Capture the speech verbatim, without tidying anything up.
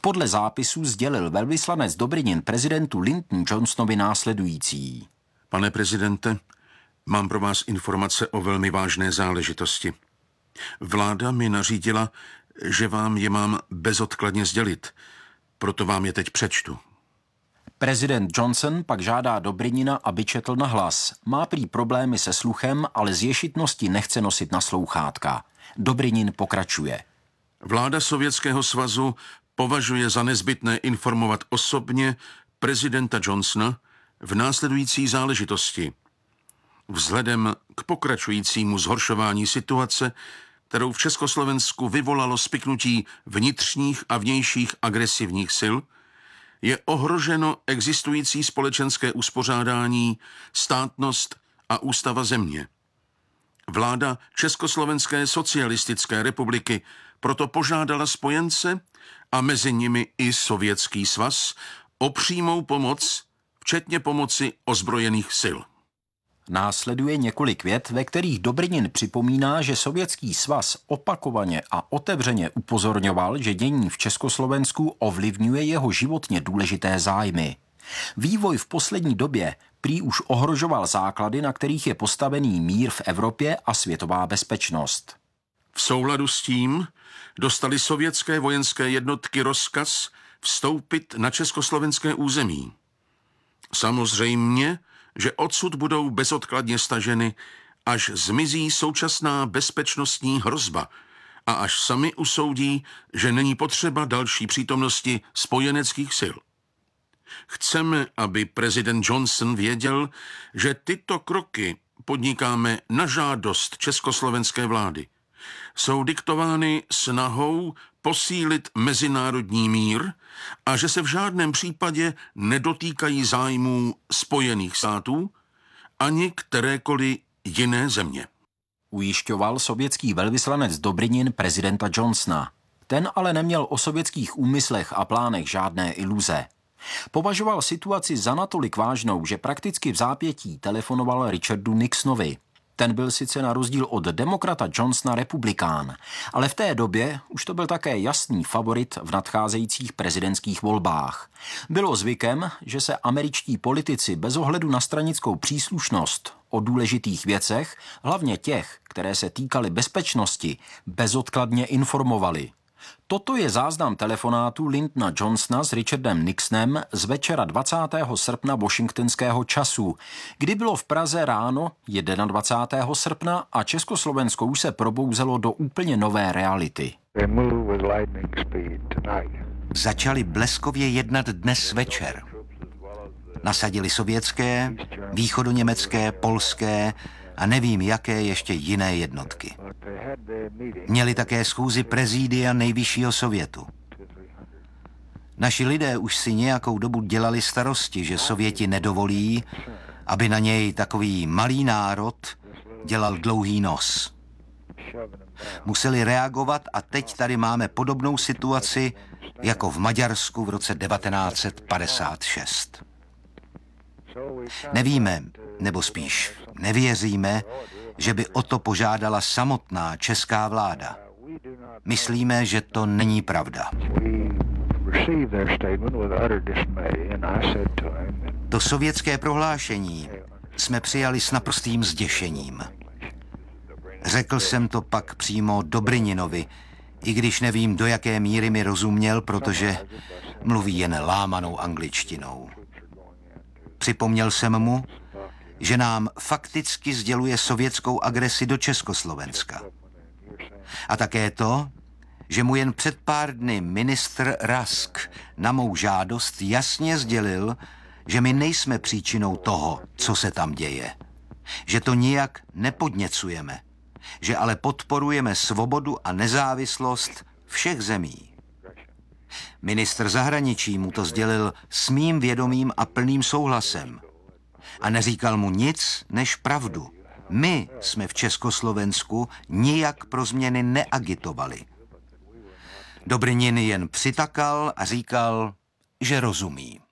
Podle zápisu sdělil velvyslanec Dobrynin prezidentu Lyndonu Johnsonovi následující. Pane prezidente, mám pro vás informace o velmi vážné záležitosti. Vláda mi nařídila, že vám je mám bezodkladně sdělit, proto vám je teď přečtu. Prezident Johnson pak žádá Dobrynina, aby četl nahlas. Má prý problémy se sluchem, ale z ješitnosti nechce nosit na slouchátka. Dobrynin pokračuje. Vláda Sovětského svazu považuje za nezbytné informovat osobně prezidenta Johnsona v následující záležitosti. Vzhledem k pokračujícímu zhoršování situace, kterou v Československu vyvolalo spiknutí vnitřních a vnějších agresivních sil, je ohroženo existující společenské uspořádání, státnost a ústava země. Vláda Československé socialistické republiky proto požádala spojence a mezi nimi i Sovětský svaz o přímou pomoc, včetně pomoci ozbrojených sil. Následuje několik vět, ve kterých Dobrynin připomíná, že Sovětský svaz opakovaně a otevřeně upozorňoval, že dění v Československu ovlivňuje jeho životně důležité zájmy. Vývoj v poslední době prý už ohrožoval základy, na kterých je postavený mír v Evropě a světová bezpečnost. V souladu s tím dostali sovětské vojenské jednotky rozkaz vstoupit na československé území. Samozřejmě, že odsud budou bezodkladně staženy, až zmizí současná bezpečnostní hrozba a až sami usoudí, že není potřeba další přítomnosti spojeneckých sil. Chceme, aby prezident Johnson věděl, že tyto kroky podnikáme na žádost československé vlády. Jsou diktovány snahou posílit mezinárodní mír a že se v žádném případě nedotýkají zájmů Spojených států ani kterékoliv jiné země. Ujišťoval sovětský velvyslanec Dobrynin prezidenta Johnsona. Ten ale neměl o sovětských úmyslech a plánech žádné iluze. Považoval situaci za natolik vážnou, že prakticky v zápětí telefonoval Richardu Nixonovi. Ten byl sice na rozdíl od demokrata Johnsona republikán, ale v té době už to byl také jasný favorit v nadcházejících prezidentských volbách. Bylo zvykem, že se američtí politici bez ohledu na stranickou příslušnost o důležitých věcech, hlavně těch, které se týkaly bezpečnosti, bezodkladně informovali. Toto je záznam telefonátu Lyndona Johnsona s Richardem Nixonem z večera dvacátého srpna washingtonského času, kdy bylo v Praze ráno dvacátého prvního srpna a Československo už se probouzelo do úplně nové reality. Začali bleskově jednat dnes večer. Nasadili sovětské, východoněmecké, polské a nevím jaké ještě jiné jednotky. Měli také schůzi prezídia Nejvyššího sovětu. Naši lidé už si nějakou dobu dělali starosti, že Sověti nedovolí, aby na něj takový malý národ dělal dlouhý nos. Museli reagovat a teď tady máme podobnou situaci jako v Maďarsku v roce devatenáct set padesát šest. Nevíme, nebo spíš nevěříme, že by o to požádala samotná česká vláda. Myslíme, že to není pravda. To sovětské prohlášení jsme přijali s naprostým zděšením. Řekl jsem to pak přímo Dobryninovi, i když nevím, do jaké míry mi rozuměl, protože mluví jen lámanou angličtinou. Připomněl jsem mu, že nám fakticky sděluje sovětskou agresi do Československa. A také to, že mu jen před pár dny ministr Rask na mou žádost jasně sdělil, že my nejsme příčinou toho, co se tam děje. Že to nijak nepodněcujeme, že ale podporujeme svobodu a nezávislost všech zemí. Ministr zahraničí mu to sdělil s mým vědomím a plným souhlasem. A neříkal mu nic než pravdu. My jsme v Československu nijak pro změny neagitovali. Dobrynin jen přitakal a říkal, že rozumí.